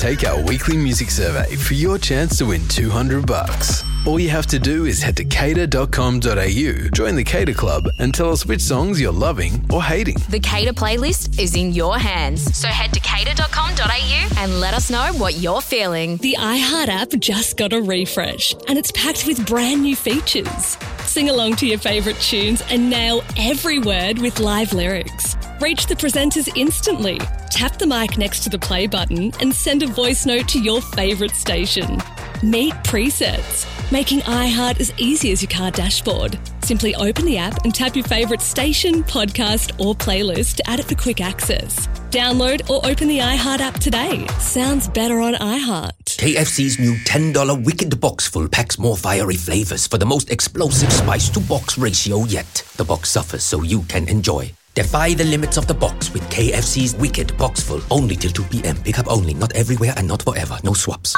Take our weekly music survey for your chance to win $200. All you have to do is head to cater.com.au, join the Cater Club, and tell us which songs you're loving or hating. The Cater playlist is in your hands. So head to cater.com.au and let us know what you're feeling. The iHeart app just got a refresh and it's packed with brand new features. Sing along to your favourite tunes and nail every word with live lyrics. Reach the presenters instantly. Tap the mic next to the play button and send a voice note to your favourite station. Meet presets, making iHeart as easy as your car dashboard. Simply open the app and tap your favourite station, podcast or playlist to add it for quick access. Download or open the iHeart app today. Sounds better on iHeart. KFC's new $10 Wicked Box Full packs more fiery flavours for the most explosive spice-to-box ratio yet. The box suffers so you can enjoy. Defy the limits of the box with KFC's Wicked Box Full. Only till 2 p.m. Pick up only. Not everywhere and not forever. No swaps.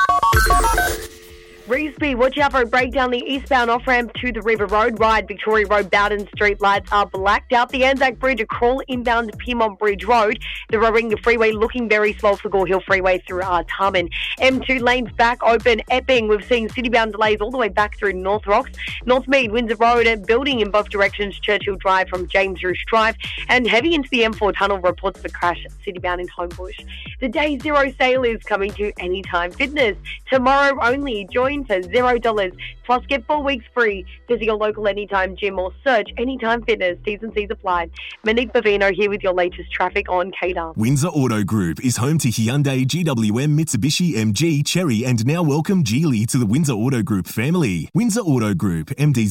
Revesby, watch out for a breakdown the eastbound off-ramp to the River Road ride. Victoria Road, Bowden Street lights are blacked out. The Anzac Bridge, a crawl inbound to Piedmont Bridge Road. The Warringah Freeway looking very slow for Gore Hill Freeway through Artarmon. M2 lanes back open. Epping, we've seen city-bound delays all the way back through North Rocks. Northmead, Windsor Road, and building in both directions. Churchill Drive from James Roosh Drive. And heavy into the M4 tunnel, reports of a crash city-bound in Homebush. The Day Zero sale is coming to Anytime Fitness. Tomorrow only. Join for $0, plus get 4 weeks free. Visit your local Anytime gym or search Anytime Fitness. T's and C's apply. Monique Bavino here with your latest traffic on Cater. Windsor Auto Group is home to Hyundai, GWM, Mitsubishi, MG, Chery, and now welcome Geely to the Windsor Auto Group family. Windsor Auto Group,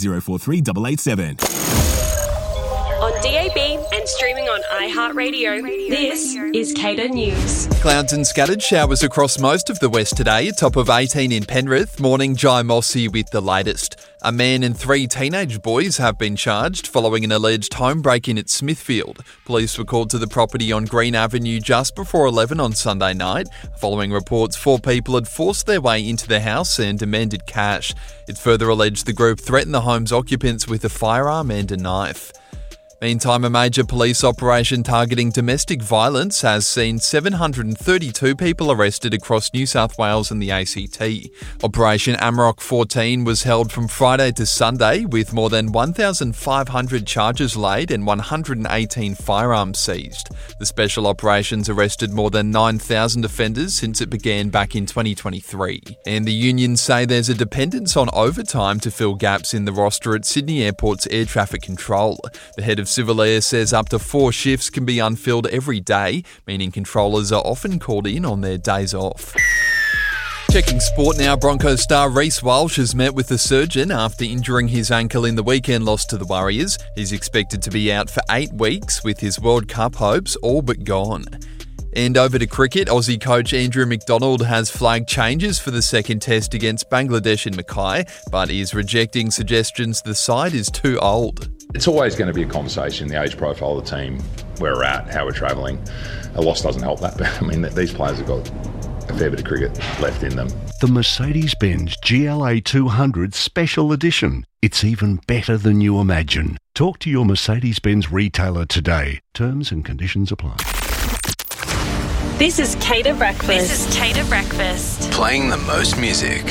MD043887. On DAB and streaming on iHeartRadio, this is Cater News. Clouds and scattered showers across most of the west today, a top of 18 in Penrith. Morning, Jai Mossy with the latest. A man and 3 teenage boys have been charged following an alleged home break-in at Smithfield. Police were called to the property on Green Avenue just before 11 on Sunday night. Following reports, 4 people had forced their way into the house and demanded cash. It further alleged the group threatened the home's occupants with a firearm and a knife. Meantime, a major police operation targeting domestic violence has seen 732 people arrested across New South Wales and the ACT. Operation Amarok 14 was held from Friday to Sunday with more than 1,500 charges laid and 118 firearms seized. The special operations arrested more than 9,000 offenders since it began back in 2023. And the unions say there's a dependence on overtime to fill gaps in the roster at Sydney Airport's air traffic control. The head of Civil Air says up to 4 shifts can be unfilled every day, meaning controllers are often called in on their days off. Checking sport now, Broncos star Reece Walsh has met with the surgeon after injuring his ankle in the weekend loss to the Warriors. He's expected to be out for 8 weeks with his World Cup hopes all but gone. And over to cricket, Aussie coach Andrew McDonald has flagged changes for the second test against Bangladesh in Mackay, but is rejecting suggestions the side is too old. It's always going to be a conversation, the age profile of the team, where we're at, how we're travelling. A loss doesn't help that, but I mean, these players have got a fair bit of cricket left in them. The Mercedes-Benz GLA 200 Special Edition. It's even better than you imagine. Talk to your Mercedes-Benz retailer today. Terms and conditions apply. This is Cater Breakfast. Playing the most music.